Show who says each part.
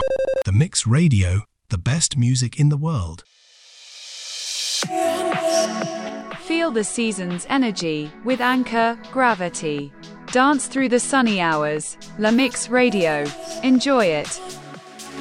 Speaker 1: The Mix Radio, the best music in the world.
Speaker 2: Feel the season's energy with Anchor Gravity. Dance through the sunny hours. La Mix Radio. Enjoy it.